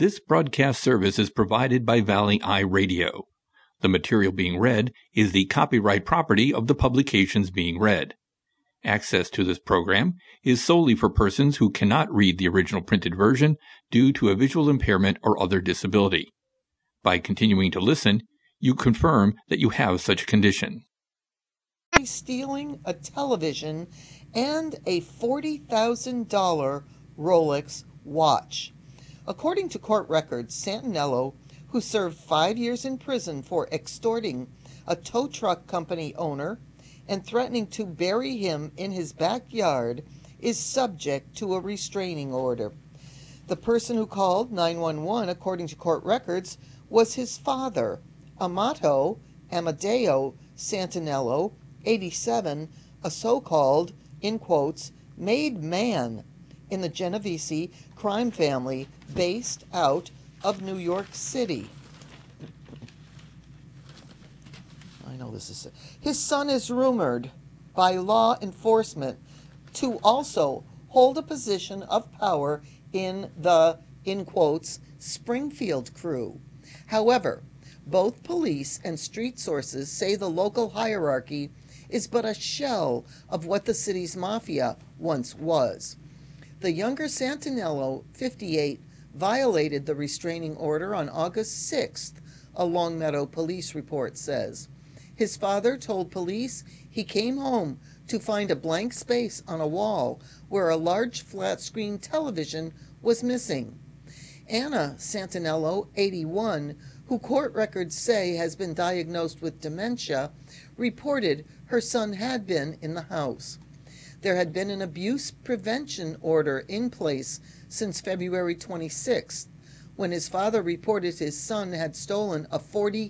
This broadcast service is provided by Valley Eye Radio. The material being read is the copyright property of the publications being read. Access to this program is solely for persons who cannot read the original printed version due to a visual impairment or other disability. By continuing to listen, you confirm that you have such a condition. Stealing a television and a $40,000 Rolex watch. According to court records, Santinello, who served 5 years in prison for extorting a tow truck company owner and threatening to bury him in his backyard, is subject to a restraining order. The person who called 911, according to court records, was his father, Amadeo Santinello, 87, a so-called, in quotes, made man in the Genovese crime family based out of New York City. I know this is... His son is rumored by law enforcement to also hold a position of power in the, in quotes, Springfield crew. However, both police and street sources say the local hierarchy is but a shell of what the city's mafia once was. The younger Santinello, 58, violated the restraining order on August 6th, a Longmeadow police report says. His father told police he came home to find a blank space on a wall where a large flat-screen television was missing. Anna Santinello, 81, who court records say has been diagnosed with dementia, reported her son had been in the house. There had been an abuse prevention order in place since February 26th, when his father reported his son had stolen a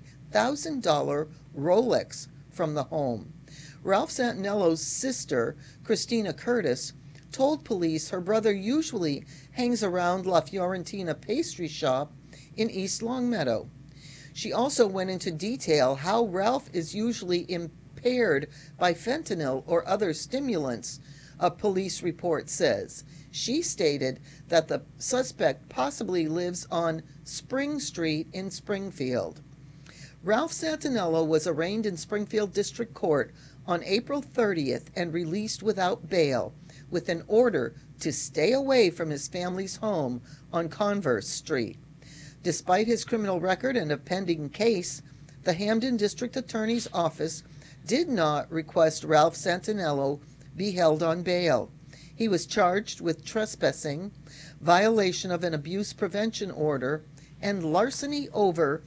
$40,000 Rolex from the home. Ralph Santinello's sister, Christina Curtis, told police her brother usually hangs around La Fiorentina pastry shop in East Longmeadow. She also went into detail how Ralph is usually impaired by fentanyl or other stimulants, a police report says. She stated that the suspect possibly lives on Spring Street in Springfield. Ralph Santinello was arraigned in Springfield District Court on April 30th and released without bail, with an order to stay away from his family's home on Converse Street. Despite his criminal record and a pending case, the Hamden District Attorney's Office did not request Ralph Santinello be held on bail. He was charged with trespassing, violation of an abuse prevention order, and larceny over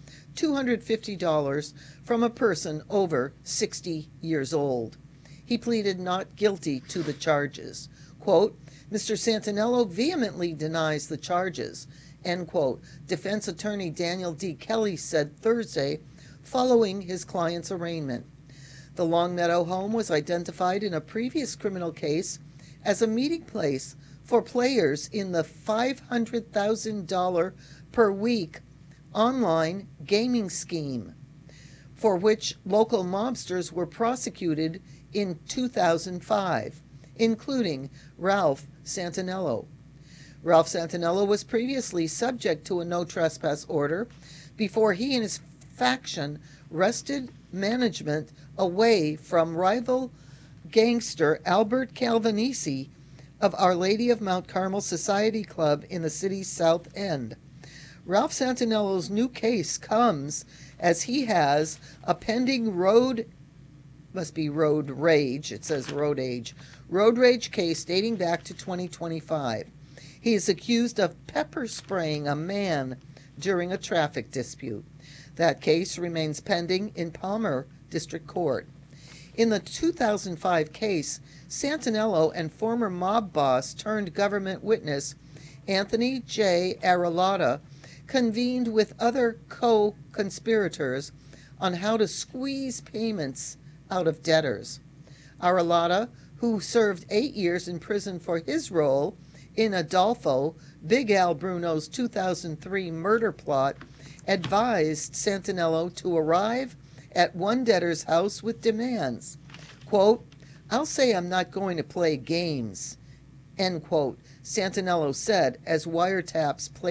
$250 from a person over 60 years old. He pleaded not guilty to the charges. Quote, Mr. Santinello vehemently denies the charges, end quote, defense attorney Daniel D. Kelly said Thursday following his client's arraignment. The Longmeadow home was identified in a previous criminal case as a meeting place for players in the $500,000 per week online gaming scheme, for which local mobsters were prosecuted in 2005, including Ralph Santinello. Ralph Santinello was previously subject to a no trespass order before he and his faction wrested management away from rival gangster Albert Calvanesi of Our Lady of Mount Carmel Society Club in the city's South End. Ralph Santinello's new case comes as he has a pending road rage case dating back to 2025. He is accused of pepper spraying a man during a traffic dispute. That case remains pending in Palmer District Court. In the 2005 case, Santinello and former mob boss turned government witness Anthony J. Aralotta convened with other co-conspirators on how to squeeze payments out of debtors. Aralotta, who served 8 years in prison for his role in Adolfo Big Al Bruno's 2003 murder plot, advised Santinello to arrive at one debtor's house with demands. Quote, I'll say I'm not going to play games, end quote, Santinello said as wiretaps played